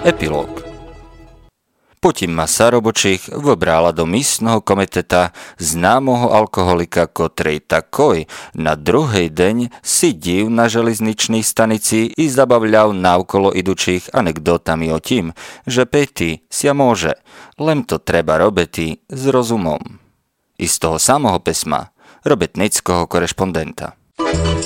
Epilóg. Потім маса робочих вибрала до місного комітета зnáмого алкоголіка, котрий такой на другий день сидів на železničnej stanici і забавляв навколо ідучих анекдотами о тім, že piti ся може, len to треба робити з розумом. Із того самого письма робітницького кореспондента.